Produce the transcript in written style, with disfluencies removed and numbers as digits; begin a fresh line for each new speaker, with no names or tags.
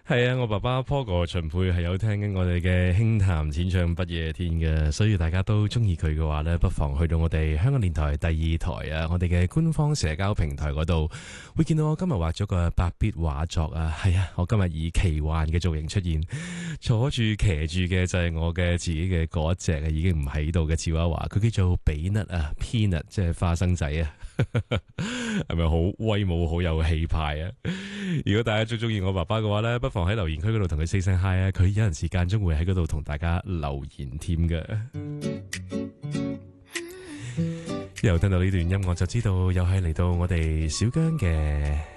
係啊，我爸爸 Paul 哥秦沛係有聽緊我哋嘅輕談淺唱不夜天嘅，所以大家都中意佢嘅話呢，不妨去到我哋香港電台第二台啊，我哋嘅官方社交平台嗰度，會見到我今日畫咗個白筆畫作啊。係啊，我今日以奇幻嘅造型出現，坐住騎住嘅就係我嘅自己嘅嗰一隻啊，已經唔喺度嘅芝娃娃，佢叫做比勒啊 ，Peanut 即係花生仔啊。係咪好威武、好有氣派啊？如果大家最中意我爸爸嘅話呢，不妨喺留言區嗰度同佢 say 聲 hi 啊！佢有陣時間中會喺嗰度同大家留言添嘅。又聽到呢段音樂就知道又係嚟到我哋小姜嘅